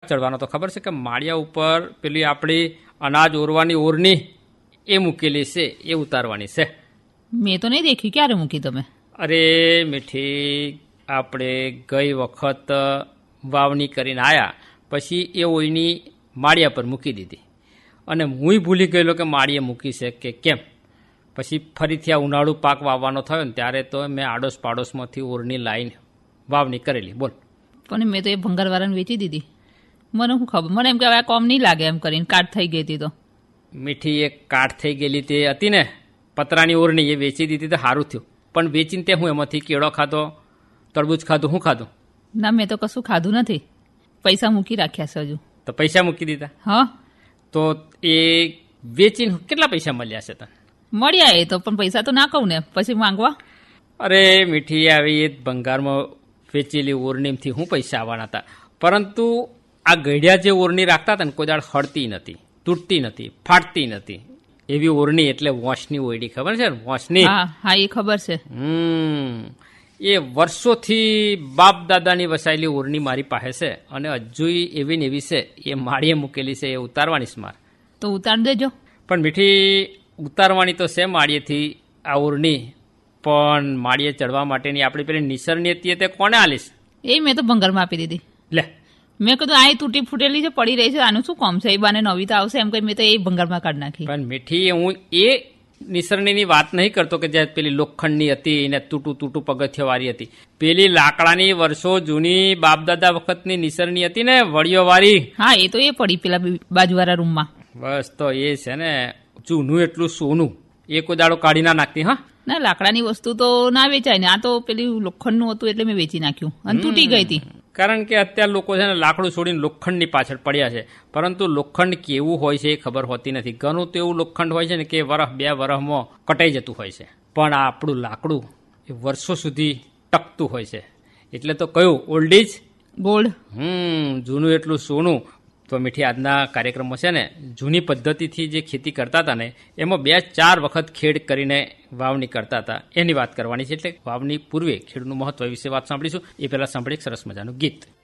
ચડવાનો તો ખબર છે કે માળિયા ઉપર પેલી આપણી અનાજ ઓરવાની ઓરણી એ મૂકેલી છે, એ ઉતારવાની છે. મેં તો નહીં દેખ્યું. ક્યારે મૂકી તમે? અરે મીઠી, આપણે ગઈ વખત વાવણી કરીને આવ્યા પછી એ ઓયની માળિયા પર મૂકી દીધી અને હુંય ભૂલી ગયેલો કે માળીએ મૂકી છે કે કેમ. પછી ફરીથી આ ઉનાળુ પાક વાવવાનો થયો ને ત્યારે તો મેં આડોશ પાડોશમાંથી ઓરણી લાઈને વાવણી કરેલી. બોલ. પણ મેં તો એ ભંગારવાળાને વેચી દીધી. મને શું ખબર, મને એમ કે હવે કોમ નહીં લાગે એમ કરીને કાટ થઈ ગઈ હતી. તો મીઠી એક કાટ થઈ ગયેલી તે હતી ને પતરાની ઓરણી, એ વેચી દીધી તો સારું થયું. પણ વેચીને તે હું એમાંથી કેળો ખાધો, તરબૂચ ખાધું, શું ખાધું? ના, મેં તો કશું ખાધું નથી. પૈસા મૂકી રાખ્યા છે હજુ. તો પૈસા મૂકી દીધા? હા. તો એ વેચીને કેટલા પૈસા મળ્યા છે તને? મળ્યા એ તો, પણ પૈસા તો ના કહું ને પછી માંગવા. અરે મીઠી, આવી એ ભંગારમાં વેચેલી ઓરણીથી શું પૈસા આવવાના હતા? પરંતુ આ ગઢિયા જે ઓરણી રાખતા હતા ને કોઈ દાડ હળતી નથી, તૂટતી નથી, ફાટતી નથી. એવી ઓરણી એટલે વોંશની ઓયડી, ખબર છે ને? વોંશની. હા, એ ખબર છે. એ વર્ષોથી બાપ દાદાની વસાયેલી ઓરણી મારી પાસે છે અને હજુ એવી ને એવી છે. એ માળીએ મૂકેલી છે, એ ઉતારવાની છે મારે. તો ઉતાર દેજો. પણ મીઠી, ઉતારવાની તો છે માળીએથી આ ઓરણી, પણ માળીએ ચડવા માટેની આપણી પેલી નિસરણી હતી તે કોને આલીશ? એ મેં તો ભંગારમાં આપી દીધી. લે, મેં કીધું આ તૂટી ફૂટેલી છે, પડી રહી છે, આનું શું કામ છે? એ બાને નવી તો આવશે એમ કઈ મેં તો એ ભંગારમાં કાઢી નાખી. પણ મીઠી, હું એ નિસરણીની વાત નહીં કરતો કે જે પેલી લોખંડની હતી ને તૂટું પગથિયાવાળી હતી. પેલી લાકડાની વર્ષો જૂની બાપદાદા વખતની નિસરણી હતી ને, વળીઓવાળી. હા, એ તો એ પડી પેલા બાજુવાળા રૂમમાં. બસ, તો એ છે ને જૂનું એટલું સોનું, એ કોઈ દાડો કાઢી ના નાખતી. હા ના, લાકડાની વસ્તુ તો ના વેચાય ને. આ તો પેલી લોખંડનું હતું એટલે મેં વેચી નાખ્યું અને તૂટી ગઈ હતી. કારણ કે અત્યારે લોકો છે ને લાકડું છોડીને લોખંડની પાછળ પડ્યા છે, પરંતુ લોખંડ કેવું હોય છે એ ખબર હોતી નથી. ઘણું તો એવું લોખંડ હોય છે ને કે વરસ 2 વર્ષમાં કટાઈ જતું હોય છે, પણ આ આપણું લાકડું એ વર્ષો સુધી ટકતું હોય છે. એટલે તો કયું, ઓલ્ડ ઇઝ ગોલ્ડ. જૂનું એટલું સોનું. તો મીઠી, આજના કાર્યક્રમમાં છે ને જૂની પદ્ધતિથી જે ખેતી કરતા હતા ને એમાં 2-4 વખત ખેડ કરીને વાવણી કરતા હતા, એની વાત કરવાની છે. એટલે વાવણી પૂર્વે ખેડૂતનું મહત્વ વિશે વાત સાંભળીશું. એ પહેલા સાંભળી એક સરસ મજાનું ગીત.